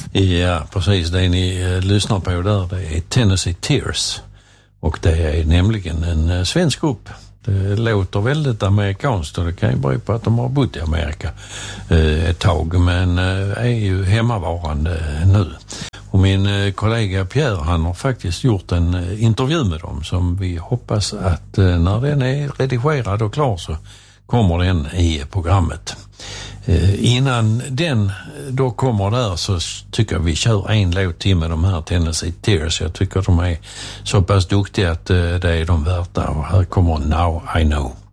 Ja, precis. Det ni lyssnar på där, det är Tennessee Tears. Och det är nämligen en svensk grupp. Det låter väldigt amerikanskt och det kan ju bero på att de har bott i Amerika ett tag, men är ju hemmavarande nu. Och min kollega Pierre, han har faktiskt gjort en intervju med dem som vi hoppas att när den är redigerad och klar så kommer den i programmet. Innan den då kommer där så tycker jag vi kör en låt till med de här Tennessee Tears. Jag tycker de är så pass duktiga att det är de värda, och här kommer Now I Know.